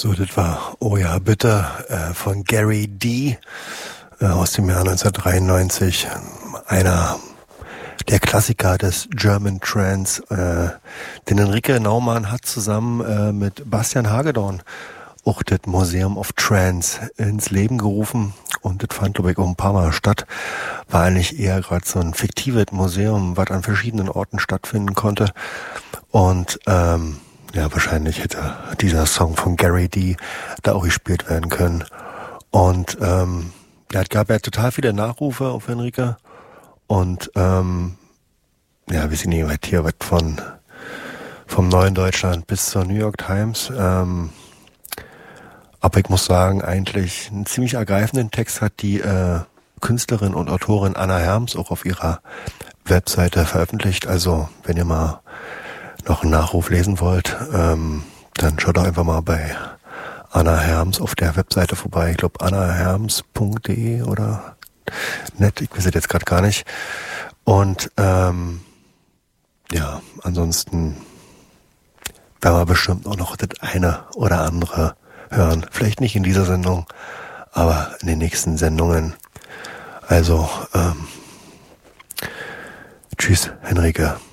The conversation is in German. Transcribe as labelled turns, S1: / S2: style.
S1: So, das war Oh ja, bitte von Gary D. Aus dem Jahr 1993. Einer der Klassiker des German Trance, den Enrique Naumann hat zusammen mit Bastian Hagedorn auch das Museum of Trance ins Leben gerufen. Und das fand, glaube ich, auch ein paar Mal statt. War eigentlich eher gerade so ein fiktives Museum, was an verschiedenen Orten stattfinden konnte. Und ja, wahrscheinlich hätte dieser Song von Gary D. da auch gespielt werden können. Und es gab ja total viele Nachrufe auf Enrique. Und ja, wir sind nicht weit hier, was vom Neuen Deutschland bis zur New York Times. Aber ich muss sagen, eigentlich einen ziemlich ergreifenden Text hat die Künstlerin und Autorin Anna Herms auch auf ihrer Webseite veröffentlicht. Also, wenn ihr mal noch einen Nachruf lesen wollt, dann schaut doch einfach mal bei Anna Herms auf der Webseite vorbei. Ich glaube annaherms.de oder net, ich weiß es jetzt gerade gar nicht. Und ja, ansonsten werden wir bestimmt auch noch das eine oder andere hören. Vielleicht nicht in dieser Sendung, aber in den nächsten Sendungen. Also, tschüss, Henrike.